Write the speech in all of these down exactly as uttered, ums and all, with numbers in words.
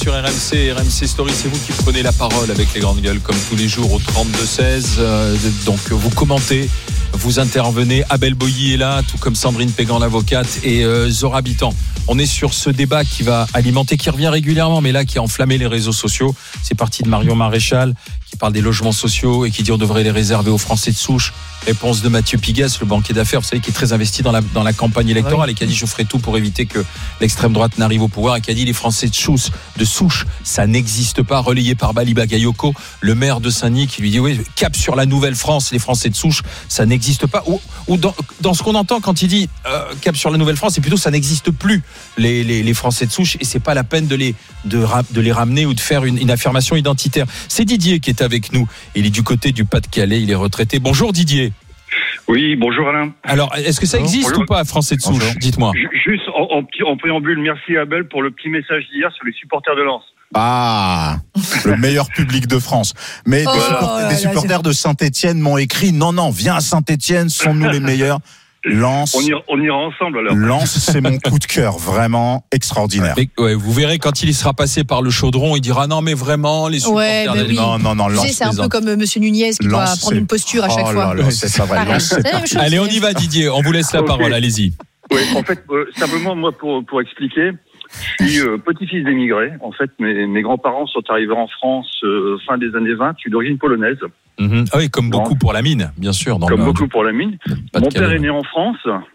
Sur R M C, R M C Story, c'est vous qui prenez la parole avec les grandes gueules comme tous les jours au trente-deux seize. Euh, donc vous commentez, vous intervenez. Abel Boilly est là, tout comme Sandrine Pégan, l'avocate, et euh, Zora Habitant. On est sur ce débat qui va alimenter, qui revient régulièrement, mais là qui a enflammé les réseaux sociaux. C'est parti de Marion Maréchal qui parle des logements sociaux et qui dit on devrait les réserver aux Français de souche. Réponse de Mathieu Pigasse, le banquier d'affaires, vous savez, qui est très investi dans la, dans la campagne électorale et qui a dit je ferai tout pour éviter que l'extrême droite n'arrive au pouvoir, et qui a dit les Français de souche, de souche ça n'existe pas, relayé par Bali Bagayoko, le maire de Saint-Denis, qui lui dit oui, cap sur la Nouvelle-France, les Français de souche ça n'existe pas. Ou, ou dans, dans ce qu'on entend quand il dit euh, cap sur la Nouvelle-France, c'est plutôt ça n'existe plus, les, les, les Français de souche, et c'est pas la peine de les, de, de les ramener ou de faire une, une affirmation identitaire. C'est Didier qui est avec nous, il est du côté du Pas-de-Calais, il est retraité. Bonjour Didier. Oui, bonjour Alain. Alors, est-ce que ça existe bonjour. ou pas, Français de souche? Bonjour. Dites-moi. Juste en, en, en préambule, merci Abel pour le petit message d'hier sur les supporters de Lens. Ah, le meilleur public de France. Mais oh, des, support- des supporters de Saint-Etienne m'ont écrit non, non, viens à Saint-Etienne, sont-nous les meilleurs? Lens, on ira, on ira ensemble alors. Lens, c'est mon coup de cœur, vraiment extraordinaire. Mais, ouais, vous verrez quand il y sera passé par le chaudron, il dira non mais vraiment les supporters. Ouais, bah oui. Non non non. Lens, c'est un peu comme Monsieur Nunez qui Lens, doit prendre une posture à chaque oh fois. Là là, c'est pas vrai. Lens, c'est Allez, on y va Didier, on vous laisse la parole, okay. Allez-y. Oui, en fait, euh, simplement moi pour pour expliquer. Je suis euh, petit-fils d'émigrés. En fait, mes, mes grands-parents sont arrivés en France euh, fin des années vingt. Je suis d'origine polonaise. Mmh. Ah oui, comme beaucoup pour la mine, bien sûr. Dans comme le... beaucoup pour la mine. Mon père est né en France.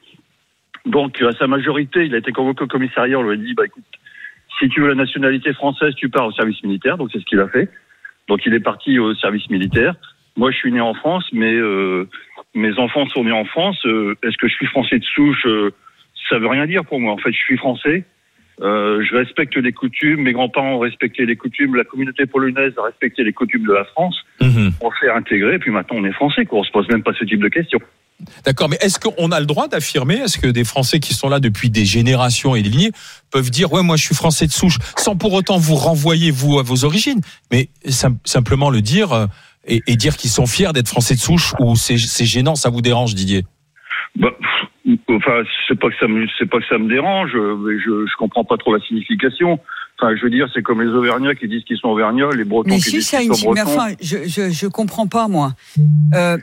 Donc, à sa majorité, il a été convoqué au commissariat. On lui a dit, bah écoute, si tu veux la nationalité française, tu pars au service militaire. Donc, c'est ce qu'il a fait. Donc, il est parti au service militaire. Moi, je suis né en France, mais euh, mes enfants sont nés en France. Euh, est-ce que je suis français de souche? euh, Ça veut rien dire pour moi. En fait, je suis français. Euh, je respecte les coutumes, mes grands-parents ont respecté les coutumes, la communauté polonaise a respecté les coutumes de la France. Mmh. On s'est intégré, et puis maintenant on est français, quoi. On se pose même pas ce type de questions. D'accord, mais est-ce qu'on a le droit d'affirmer, est-ce que des Français qui sont là depuis des générations et des lignées peuvent dire ouais moi je suis français de souche, sans pour autant vous renvoyer vous à vos origines, mais sim- simplement le dire euh, et, et dire qu'ils sont fiers d'être français de souche, ou c'est, c'est gênant, ça vous dérange Didier? Bah, enfin, c'est pas que ça me, c'est pas que ça me dérange, mais je, je comprends pas trop la signification. Enfin, je veux dire, c'est comme les Auvergnats qui disent qu'ils sont Auvergnats, les Bretons mais qui si disent ça qu'ils une, sont Bretons. Mais enfin, je, je, je comprends pas, moi. Euh,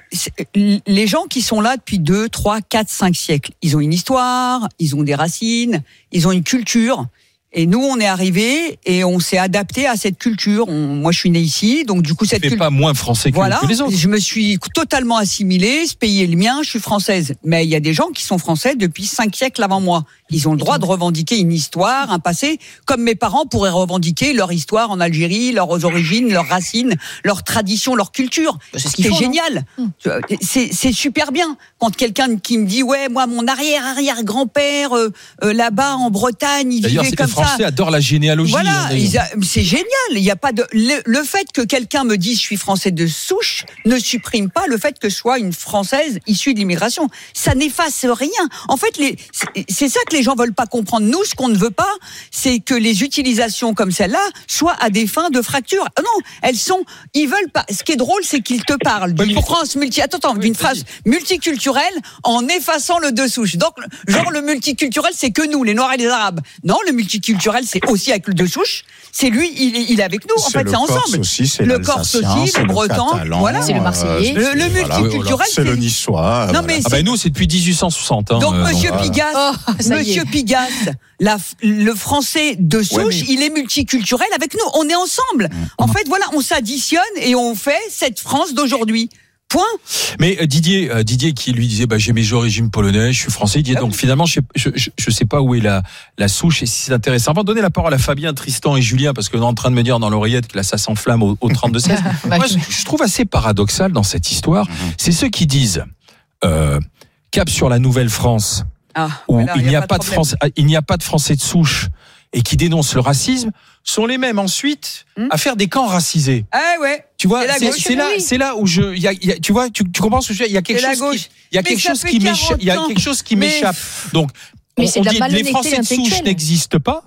les gens qui sont là depuis deux, trois, quatre, cinq siècles, ils ont une histoire, ils ont des racines, ils ont une culture. Et nous, on est arrivés et on s'est adapté à cette culture. On, moi, je suis né ici, donc du coup, cette culture. pas moins français que, voilà, que les autres. Je me suis totalement assimilée. Ce pays est le mien. Je suis française. Mais il y a des gens qui sont français depuis cinq siècles avant moi. Ils ont le droit de revendiquer une histoire, un passé, comme mes parents pourraient revendiquer leur histoire en Algérie, leurs origines, leurs racines, leurs traditions, leur culture. C'est, ce qui est génial. Hum. C'est, c'est super bien quand quelqu'un qui me dit ouais, moi, mon arrière arrière grand-père euh, euh, là-bas en Bretagne, il D'ailleurs, vivait comme ça. Les Français adorent la généalogie. Voilà, hein, a, c'est génial. Il y a pas de le, le fait que quelqu'un me dise je suis français de souche ne supprime pas le fait que je sois une Française issue de l'immigration. Ça n'efface rien. En fait, les, c'est, c'est ça que les gens veulent pas comprendre. Nous, ce qu'on ne veut pas, c'est que les utilisations comme celle-là soient à des fins de fracture. Non, elles sont. Ils veulent pas. Ce qui est drôle, c'est qu'ils te parlent d'une France multi. Attends, attends, d'une phrase multiculturelle en effaçant le de souche. Donc, genre le multiculturel, c'est que nous, les Noirs et les Arabes. Non, le multiculturel, c'est aussi avec le de souche. C'est lui, il est, il est avec nous. En c'est fait, le c'est ensemble. Aussi, c'est le Corse aussi, le Breton, voilà. C'est le Marseillais. Le, le multiculturel, c'est, c'est le Niçois. Non, voilà. mais ah bah nous, c'est depuis dix-huit cent soixante. Hein, donc, euh, Monsieur donc, Pigasse, oh, Monsieur Pigasse, la, le français de souche, ouais, mais... il est multiculturel avec nous. On est ensemble. Mmh. En fait, voilà, on s'additionne et on fait cette France d'aujourd'hui. Point. Mais euh, Didier, euh, Didier qui lui disait, bah j'ai mes origines polonaises, je suis français. Il disait, ah donc oui. finalement, je, je, je, je sais pas où est la, la souche et si c'est intéressant. On va donner la parole à Fabien, Tristan et Julien parce qu'on est en train de me dire dans l'oreillette que là ça s'enflamme au, au trente-deux seize. Moi, je, je trouve assez paradoxal dans cette histoire, mm-hmm. c'est ceux qui disent euh, cap sur la Nouvelle-France, ah, où voilà, il n'y a, a pas de France, il n'y a pas de Français de souche et qui dénoncent le racisme, sont les mêmes ensuite hum. à faire des camps racisés. Ah ouais. Tu vois, c'est, c'est, c'est là, c'est là où je, il y a, y a, tu vois, tu, tu comprends ce que je veux dire. Il y a quelque chose qui, il y a quelque chose qui m'échappe. Il y a quelque chose qui mais... m'échappe. Donc, mais on, on dit les Français de souche n'existent pas.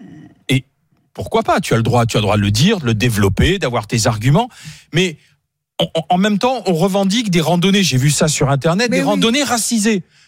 Et pourquoi pas? Tu as le droit, tu as le droit de le dire, de le développer, d'avoir tes arguments. Mais en, en même temps, on revendique des randonnées. J'ai vu ça sur Internet, mais des oui. randonnées racisées.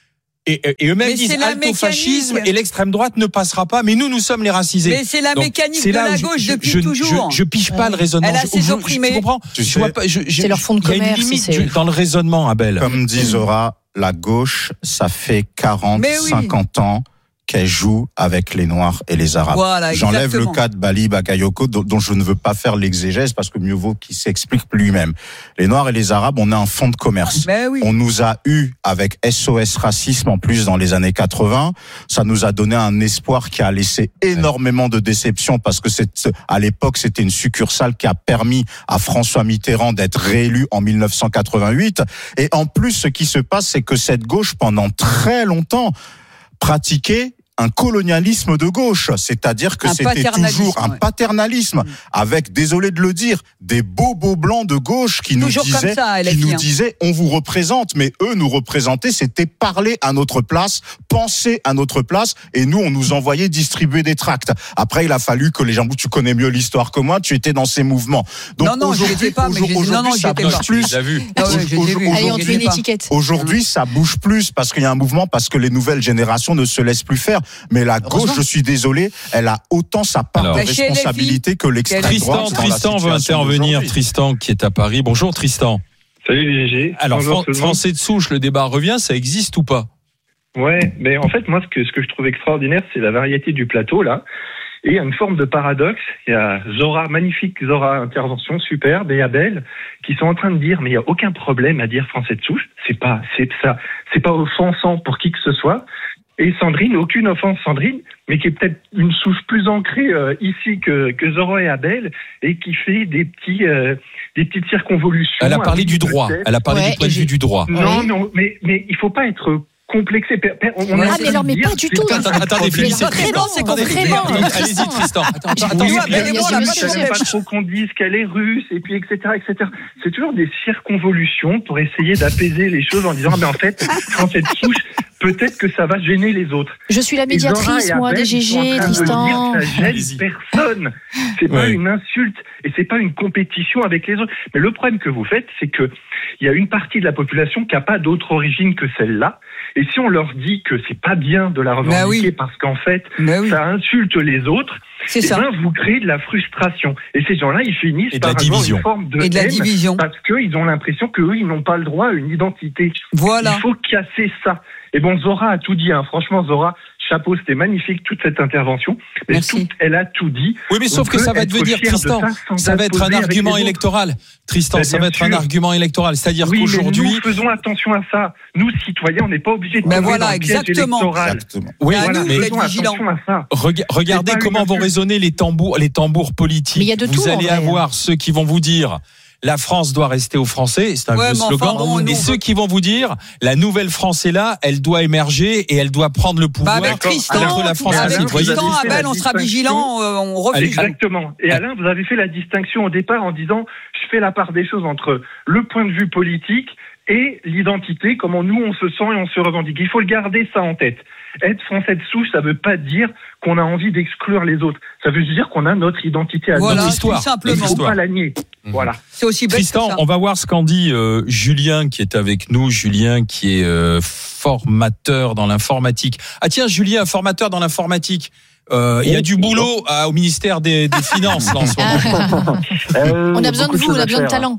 Et, et eux-mêmes mais disent alto-fascisme et l'extrême droite ne passera pas, mais nous, nous sommes les racisés. Mais c'est la Donc, mécanique c'est de la gauche je, depuis je, toujours. Je, je pige pas ouais. le raisonnement. Elle a ses je, opprimés. Tu comprends tu je vois pas, je, je, C'est leur fond de commerce. Il y a une limite c'est... dans le raisonnement, Abel. Comme dit Zora, la gauche, ça fait quarante, oui. cinquante ans qu'elle joue avec les Noirs et les Arabes. Voilà, J'enlève le cas de Bali Bakayoko, dont, dont je ne veux pas faire l'exégèse parce que mieux vaut qu'il s'explique lui-même. Les Noirs et les Arabes, on a un fonds de commerce. Ben oui. On nous a eu avec S O S Racisme en plus dans les années quatre-vingts. Ça nous a donné un espoir qui a laissé énormément de déception parce que c'est, à l'époque, c'était une succursale qui a permis à François Mitterrand d'être réélu en dix-neuf cent quatre-vingt-huit. Et en plus, ce qui se passe, c'est que cette gauche, pendant très longtemps, pratiquait un colonialisme de gauche, c'est-à-dire que un c'était toujours un ouais. paternalisme, mmh. avec, désolé de le dire, des bobos blancs de gauche qui toujours nous disaient, ça, qui nous disaient, on vous représente, mais eux nous représenter, c'était parler à notre place, penser à notre place, et nous on nous envoyait distribuer des tracts. Après il a fallu que les gens, tu connais mieux l'histoire que moi, tu étais dans ces mouvements. Donc non, non, aujourd'hui, pas, aujourd'hui, aujourd'hui non, non, ça bouge pas. plus. Vu. Ah ouais, aujourd'hui, Allez, on te fait une étiquette. Aujourd'hui, ça bouge plus parce qu'il y a un mouvement, parce que les nouvelles générations ne se laissent plus faire. Mais la gauche, je suis désolé, elle a autant sa part Alors, de responsabilité que l'extrême Tristan, droite. Tristan veut intervenir. Tristan qui est à Paris. Bonjour Tristan. Salut les G G. Alors Fran- Français de souche, le débat revient, ça existe ou pas ? Ouais, mais en fait moi ce que ce que je trouve extraordinaire, c'est la variété du plateau là. Et il y a une forme de paradoxe. Il y a Zora, magnifique Zora, intervention superbe, et Abel, qui sont en train de dire, mais il n'y a aucun problème à dire français de souche. C'est pas, c'est ça, c'est pas offensant pour qui que ce soit. Et Sandrine, aucune offense Sandrine, mais qui est peut-être une souche plus ancrée euh, ici que, que Zora et Abel, et qui fait des petits, euh, des petites circonvolutions. Elle a parlé du droit. Elle a parlé ouais, du point de vue du droit. Non, oui. non, mais, mais il faut pas être complexé. On ah, mais alors, mais pas du tout. Attends, attendez, finissez. Vraiment, c'est vraiment. Allez-y, Tristan. Attends, attends, oui, attends. mais bon, il pas trop qu'on dise qu'elle est russe, et puis, et cetera, et cetera. C'est toujours des circonvolutions pour essayer d'apaiser les choses en disant, mais en fait, quand cette souche, peut-être que ça va gêner les autres. Je suis la médiatrice, moi, des G G, Tristan. Ça gêne personne. C'est pas ouais. une insulte et c'est pas une compétition avec les autres. Mais le problème que vous faites, c'est que il y a une partie de la population qui a pas d'autre origine que celle-là. Et si on leur dit que c'est pas bien de la revendiquer oui. parce qu'en fait, oui. ça insulte les autres, c'est et ça. Ben, vous créez de la frustration. Et ces gens-là, ils finissent et par avoir division. une forme de et de la haine division. parce qu'ils ont l'impression qu'eux, ils n'ont pas le droit à une identité. Voilà. Il faut casser ça. Et bon, Zora a tout dit. Hein. Franchement, Zora, chapeau, c'était magnifique toute cette intervention. Mais tout, elle a tout dit. Oui, mais sauf que ça va devenir, Tristan, ça, ça va être un argument électoral. Tristan, ben, ça va être sûr. un argument électoral. C'est-à-dire oui, qu'aujourd'hui... Mais nous faisons attention à ça. Nous, citoyens, on n'est pas obligés de ben tomber voilà, dans le piège électoral. Exactement. Oui, voilà, nous, mais faisons attention à ça. Rega- regardez comment vont résonner les tambours, les tambours politiques. Mais il y a de vous tout, allez avoir ceux qui vont vous dire... La France doit rester aux Français, c'est un ouais, vieux slogan. Enfin bon, et nous, ceux qui vont vous dire, la nouvelle France est là, elle doit émerger et elle doit prendre le pouvoir. Bah avec Tristan, contre la France avec Alain, Tristan, Abel, on sera vigilant, euh, on refuse. Exactement. Et Alain, vous avez fait la distinction au départ en disant, je fais la part des choses entre le point de vue politique et l'identité, comment nous on se sent et on se revendique. Il faut le garder ça en tête. Être français de souche, ça veut pas dire qu'on a envie d'exclure les autres. Ça veut dire qu'on a notre identité à voilà, notre histoire. Tout simplement. Il faut pas la nier. Mmh. Voilà. C'est aussi bête Tristan, que ça. on va voir ce qu'en dit euh, Julien qui est avec nous. Julien qui est euh, formateur dans l'informatique. Ah tiens, Julien, formateur dans l'informatique. Euh, il y a du boulot à, au ministère des, des Finances là, en ce moment. Euh, on a besoin de vous, on a besoin de talent.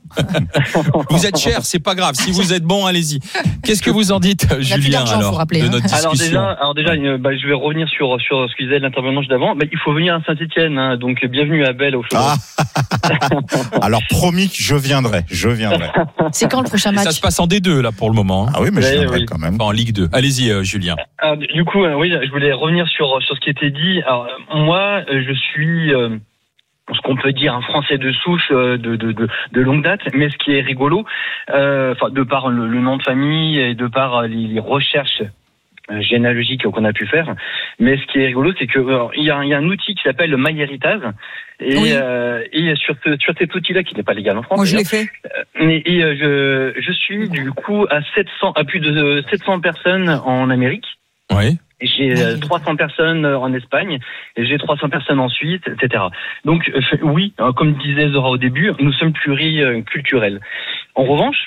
Vous êtes cher, c'est pas grave. Si vous êtes bon, allez-y. Qu'est-ce que vous en dites, Julien, alors, rappeler, de hein. notre discussion? Alors déjà, alors déjà une, bah, je vais revenir sur, sur ce que disait l'intervenant juste avant. Bah, il faut venir à Saint-Etienne, hein, donc bienvenue à Abel au show. Ah. Alors promis que je viendrai, je viendrai. C'est quand le prochain match? Ça se passe en D deux là pour le moment. Hein. Ah oui, mais je viendrai oui. quand même. Enfin, en Ligue deux. Allez-y, euh, Julien. Alors, du coup, euh, oui, je voulais revenir sur sur ce qui était dit. Alors moi, je suis euh, ce qu'on peut dire un Français de souche euh, de, de de de longue date, mais ce qui est rigolo, euh, enfin de par le, le nom de famille et de par les, les recherches généalogiques qu'on a pu faire, mais ce qui est rigolo, c'est que euh, il y a, y a un outil qui s'appelle le MyHeritage, et oui. euh, et sur ce, sur cet outil-là qui n'est pas légal en France. Moi, je l'ai fait. Euh, et et euh, je je suis du coup à sept cents à plus de sept cents personnes en Amérique. Oui. J'ai euh, trois cents personnes en Espagne et j'ai trois cents personnes en Suisse, et cetera. Donc euh, oui, comme disait Zora au début, nous sommes pluriculturels. En revanche,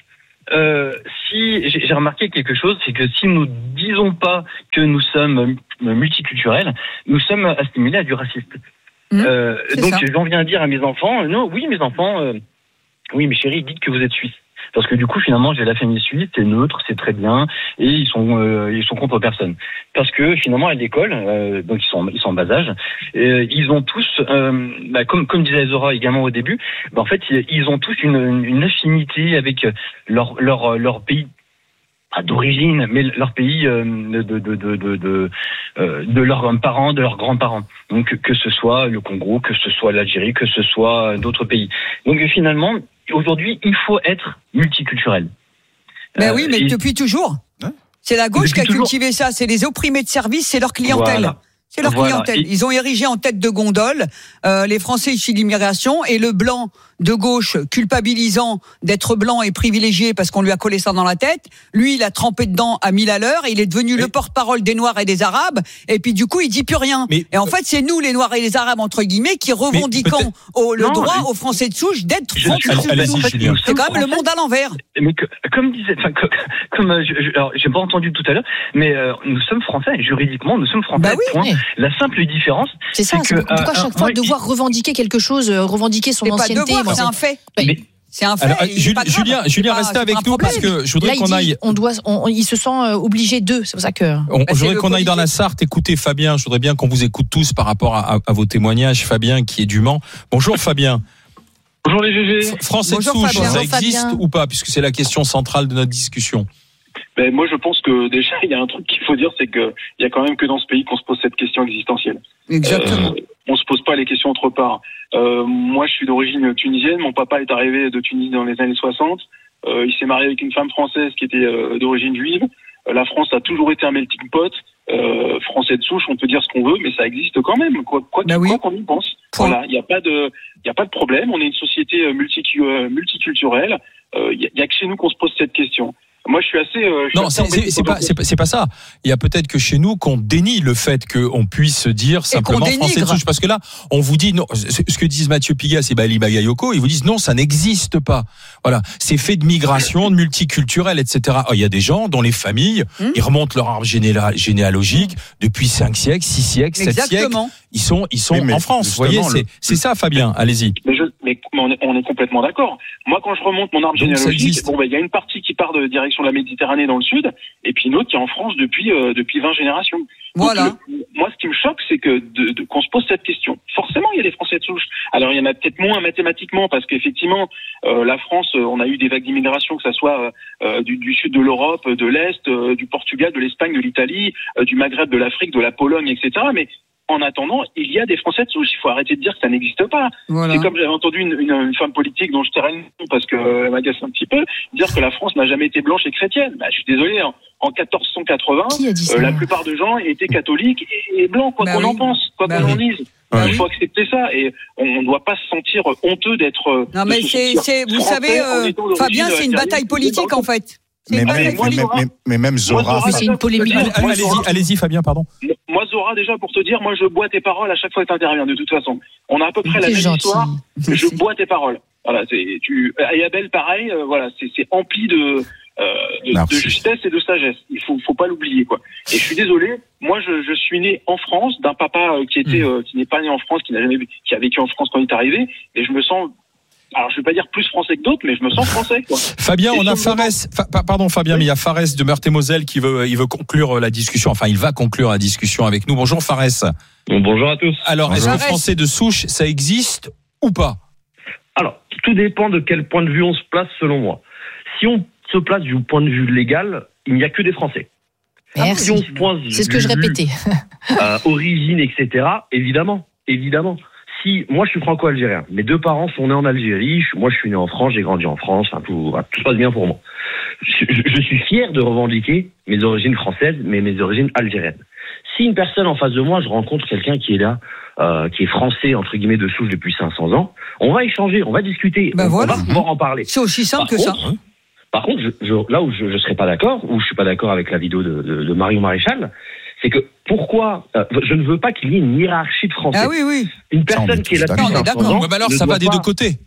euh, si j'ai, j'ai remarqué quelque chose, c'est que si nous disons pas que nous sommes multiculturels, nous sommes assimilés à du racisme. Mmh, euh, donc ça. J'en viens à dire à mes enfants, euh, non, oui mes enfants, euh, oui mes chéris, dites que vous êtes suisses. Parce que du coup, finalement, j'ai la famille suisse, c'est neutre, c'est très bien, et ils sont euh, ils sont contre personne. Parce que finalement, à l'école, euh, donc ils sont ils sont en bas âge, et ils ont tous, euh, bah, comme comme disait Zora également au début, bah, en fait, ils ont tous une, une affinité avec leur leur leur pays. Pas d'origine, mais leur pays euh, de de de de de, euh, de leurs parents, de leurs grands-parents. Donc que ce soit le Congo, que ce soit l'Algérie, que ce soit d'autres pays. Donc finalement, aujourd'hui, il faut être multiculturel. Ben euh, oui, mais et... depuis toujours. Hein c'est la gauche depuis qui a toujours. cultivé ça. C'est les opprimés de service, c'est leur clientèle. Voilà. C'est leur voilà. clientèle. Ils ont érigé en tête de gondole euh, les Français issus de l'immigration et le blanc de gauche culpabilisant d'être blanc et privilégié parce qu'on lui a collé ça dans la tête. Lui, il a trempé dedans à mille à l'heure. Il est devenu mais... le porte-parole des Noirs et des Arabes. Et puis du coup, il dit plus rien. Mais... Et en fait, c'est nous, les Noirs et les Arabes entre guillemets, qui revendiquons au, le non, droit mais... aux Français de souche d'être Français de souche. C'est quand même le monde à l'envers. Mais que, comme disait, enfin, comme, comme je, je, alors, j'ai pas entendu tout à l'heure, mais euh, nous sommes Français. Juridiquement, nous sommes Français. Bah oui, point. Mais... La simple différence, c'est, c'est ça. C'est que, pourquoi euh, chaque euh, fois ouais, devoir revendiquer quelque chose, euh, revendiquer son ancienneté. Devoir, c'est un fait. Mais, c'est un fait. Alors, Julien, Julien, Julien restez avec nous parce que je voudrais Là, qu'on dit, aille. On doit, on, il se sent obligé d'eux. C'est pour ça que. On, bah, je voudrais qu'on aille dans la Sarthe. Écoutez, Fabien. Je voudrais bien qu'on vous écoute tous par rapport à, à, à vos témoignages. Fabien, qui est du Mans. Bonjour, Fabien. Bonjour les G G. Français de souche, ça Bonjour, existe Fabien. Ou pas, puisque c'est la question centrale de notre discussion. Ben, moi, je pense que déjà, il y a un truc qu'il faut dire, c'est que il y a quand même que dans ce pays qu'on se pose cette question existentielle. Exactement. Euh, on se pose pas les questions autre part. Euh, moi, je suis d'origine tunisienne. Mon papa est arrivé de Tunisie dans les années soixante. Euh, il s'est marié avec une femme française qui était euh, d'origine juive. Euh, la France a toujours été un melting pot. Euh, français de souche, on peut dire ce qu'on veut, mais ça existe quand même. Quoi, quoi, bah oui. quoi qu'on y pense. Point. Voilà, il n'y a pas de, il y a pas de problème. On est une société multi, euh, multiculturelle. Il euh, y, y a que chez nous qu'on se pose cette question. Moi, je suis assez. Euh, je suis non, assez c'est, c'est, c'est pas, c'est pas, c'est pas ça. Il y a peut-être que chez nous qu'on dénie le fait qu'on puisse dire simplement français de souche, parce que là, on vous dit non. Ce que disent Mathieu Pigas et Bali Bagayoko, ils vous disent non, ça n'existe pas. Voilà, c'est fait de migration, de multiculturel, et cetera. Oh, il y a des gens dont les familles, hum. ils remontent leur arbre généalogique depuis cinq siècles, six siècles, sept siècles. Ils sont, ils sont oui, en France. Vous voyez, c'est, le... c'est ça, Fabien. Allez-y. Mais, je, mais on, est, on est complètement d'accord. Moi, quand je remonte mon arbre Donc, généalogique, bon, ben, il y a une partie qui part de direction de la Méditerranée dans le sud, et puis une autre qui est en France depuis euh, depuis vingt générations. Voilà. Donc, le, moi, ce qui me choque, c'est que de, de, qu'on se pose cette question. Forcément, il y a des Français de souche. Alors, il y en a peut-être moins mathématiquement, parce qu'effectivement, euh, la France, euh, on a eu des vagues d'immigration, que ça soit euh, du, du sud de l'Europe, de l'Est, euh, du Portugal, de l'Espagne, de l'Italie, euh, du Maghreb, de l'Afrique, de la Pologne, et cetera. Mais en attendant, il y a des Français de souche. Il faut arrêter de dire que ça n'existe pas. Voilà. C'est comme j'avais entendu une, une, une femme politique dont je tairai le nom parce qu'elle euh, m'agace un petit peu, dire que la France n'a jamais été blanche et chrétienne. Bah, je suis désolé, hein. En quatorze cent quatre-vingts, euh, la plupart des gens étaient catholiques et, et blancs, quoi bah qu'on oui. en pense, quoi bah qu'on oui. en dise. Bah il faut oui. accepter ça et on ne doit pas se sentir honteux d'être. Non mais c'est, c'est, vous savez, euh, Fabien, c'est une bataille politique en fait. Mais même, mais, mais, mais, mais même Zora. Moi, Zora c'est une polémique. Allez, allez-y, allez-y, Fabien, pardon. Moi, Zora, déjà, pour te dire, moi, je bois tes paroles à chaque fois que tu interviens, de toute façon. On a à peu près c'est la même gentil. Histoire. Je bois tes paroles. Voilà, c'est, tu, et Abel, pareil, euh, voilà, c'est, c'est empli de, euh, de, de justesse et de sagesse. Il faut, faut pas l'oublier, quoi. Et je suis désolé. Moi, je, je suis né en France, d'un papa qui était, mmh. euh, qui n'est pas né en France, qui n'a jamais, qui a vécu en France quand il est arrivé, et je me sens, alors, je vais pas dire plus français que d'autres, mais je me sens français, quoi. Fabien, et on a Fares, fa, pardon, Fabien, oui. mais il y a Fares de Meurthe-et-Moselle qui veut, il veut conclure la discussion. Enfin, il va conclure la discussion avec nous. Bonjour, Fares. Bon, bonjour à tous. Alors, bonjour. Est-ce que français de souche, ça existe ou pas? Alors, tout dépend de quel point de vue on se place, selon moi. Si on se place du point de vue légal, il n'y a que des Français. Merci. Si on se place C'est ce que je répétais. euh, origine, et cetera, évidemment, évidemment. Si, moi, je suis franco-algérien. Mes deux parents sont nés en Algérie. Moi, je suis né en France. J'ai grandi en France. Enfin, tout, tout se passe bien pour moi. Je, je suis fier de revendiquer mes origines françaises, mais mes origines algériennes. Si une personne en face de moi, je rencontre quelqu'un qui est là, euh, qui est français, entre guillemets, de souche depuis cinq cents ans, on va échanger, on va discuter. Ben on, voilà. on va pouvoir en parler. C'est aussi simple par que contre, ça. Par contre, je, je, là où je ne serais pas d'accord, où je suis pas d'accord avec la vidéo de, de, de Marion Maréchal, c'est que pourquoi euh, je ne veux pas qu'il y ait une hiérarchie de Français. Ah oui, oui. Une personne qui est là depuis cinq cents ans. Mais alors, ça va des deux côtés.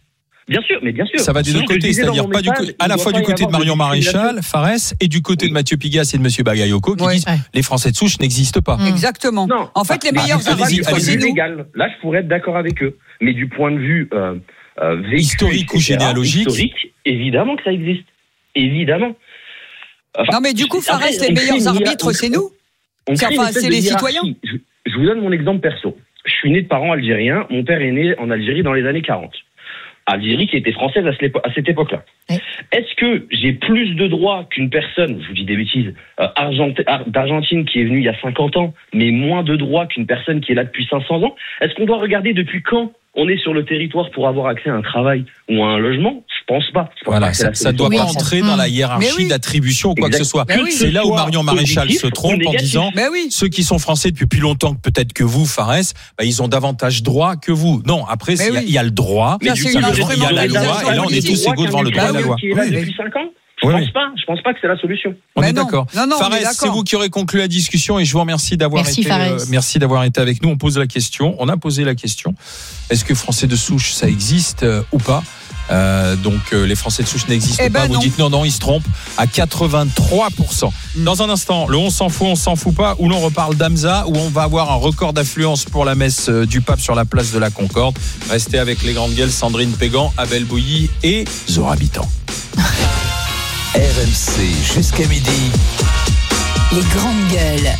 Bien sûr, mais bien sûr. Ça va des deux côtés, c'est-à-dire pas du à la fois du côté de Marion Maréchal, Farès, et du côté de Mathieu Pigasse et de Monsieur Bagayoko qui oui. disent les Français de souche n'existent pas. Mmh. Exactement. Non. En fait, les bah, meilleurs arbitres, c'est nous. Légal. Là, je pourrais être d'accord avec eux. Mais du point de vue euh, euh, vécu, historique ou généalogique, historique, évidemment que ça existe. Évidemment. Enfin, non, mais du coup, Farès, les meilleurs arbitres, c'est nous. Enfin, c'est les citoyens. Je, je vous donne mon exemple perso. Je suis né de parents algériens. Mon père est né en Algérie dans les années quarante. Algérie qui était française à cette époque-là. Oui. Est-ce que j'ai plus de droits qu'une personne, je vous dis des bêtises, euh, Argent- d'Argentine qui est venue il y a cinquante ans, mais moins de droits qu'une personne qui est là depuis cinq cents ans? Est-ce qu'on doit regarder depuis quand on est sur le territoire pour avoir accès à un travail ou à un logement? Je pense pas. Je pense voilà, pas ça, ça doit oui, pas entrer mmh. dans la hiérarchie oui. d'attribution ou quoi exact. que ce soit. Oui. C'est là où Marion Maréchal se trompe en disant oui. ceux qui sont français depuis plus longtemps que peut-être que vous, Farès, bah, ils ont davantage droit que vous. Non, après il oui. y, y a le droit, mais il y a la loi, et là on est tous égaux devant le droit et la loi. Qui est là depuis cinq ans. Je oui. pense pas. Je pense pas que c'est la solution. On mais est non. d'accord. Non, non, Farès, c'est vous qui aurez conclu la discussion et je vous remercie d'avoir merci, été. Euh, merci d'avoir été avec nous. On pose la question. On a posé la question. Est-ce que Français de souche ça existe euh, ou pas? Euh, donc euh, les Français de souche n'existent eh ben pas. Vous non. dites non, non, ils se trompent à quatre-vingt-trois pour cent. Dans un instant, le on s'en fout, on s'en fout pas, où l'on reparle d'Hamza, où on va avoir un record d'affluence pour la messe du pape sur la place de la Concorde. Restez avec les grandes gueules, Sandrine Pégan, Abel Bouilly et Zora Habitant. R M C jusqu'à midi. Les grandes gueules.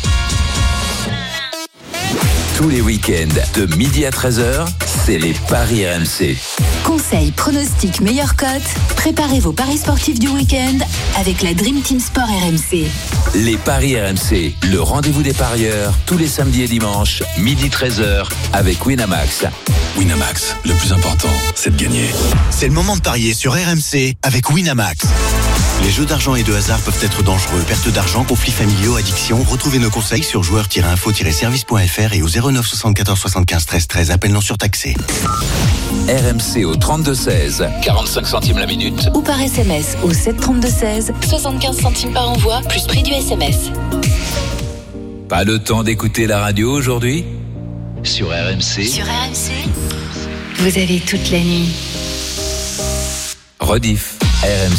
Tous les week-ends de midi à treize heures, c'est les paris R M C. Conseils, pronostics, meilleures cotes. Préparez vos paris sportifs du week-end avec la Dream Team Sport R M C. Les paris R M C, le rendez-vous des parieurs, tous les samedis et dimanches, midi treize heures, avec Winamax. Winamax, le plus important, c'est de gagner. C'est le moment de parier sur R M C avec Winamax. Les jeux d'argent et de hasard peuvent être dangereux. Perte d'argent, conflits familiaux, addiction. Retrouvez nos conseils sur joueurs tiret info tiret service point f r et au zéro neuf soixante-quatorze soixante-quinze treize treize. Appel non surtaxé. R M C au trente-deux seize, quarante-cinq centimes la minute. Ou par S M S au sept trente-deux seize, soixante-quinze centimes par envoi, plus prix du S M S. Pas le temps d'écouter la radio aujourd'hui? Sur R M C. Sur R M C, vous avez toute la nuit. Rediff, R M C.